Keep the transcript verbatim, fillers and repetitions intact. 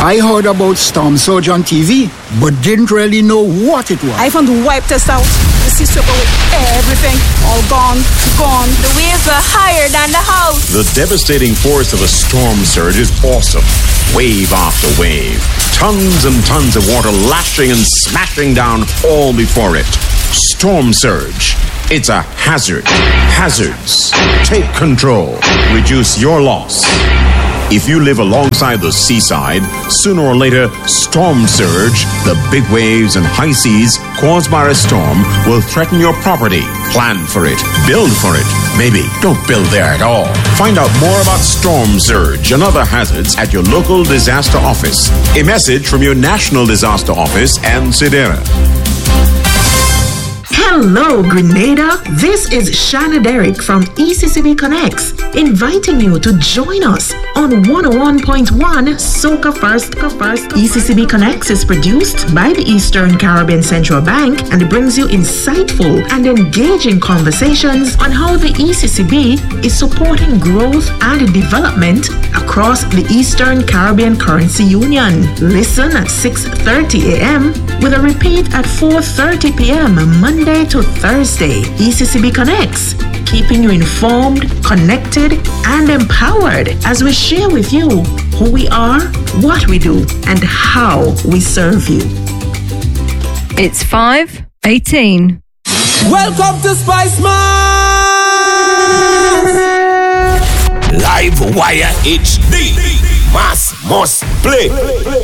I heard about storm surge on T V, but didn't really know what it was. I found the wipe test out. The sea swept away everything. All gone, gone. The waves were higher than the house. The devastating force of a storm surge is awesome. Wave after wave. Tons and tons of water lashing and smashing down all before it. Storm surge. It's a hazard. Hazards. Take control. Reduce your loss. If you live alongside the seaside, sooner or later, storm surge, the big waves and high seas caused by a storm will threaten your property. Plan for it. Build for it. Maybe don't build there at all. Find out more about storm surge and other hazards at your local disaster office. A message from your National Disaster Office and Sedera. Hello, Grenada. This is Shana Derrick from E C C B Connects, inviting you to join us on one oh one point one Soca First. First. E C C B Connects is produced by the Eastern Caribbean Central Bank and brings you insightful and engaging conversations on how the E C C B is supporting growth and development across the Eastern Caribbean Currency Union. Listen at six thirty a.m. with a repeat at four thirty p.m. Monday to Thursday. E C C B Connects, keeping you informed, connected, and empowered as we share with you who we are, what we do, and how we serve you. It's five eighteen. Welcome to Spice Man! Live Wire H D. Mass must play.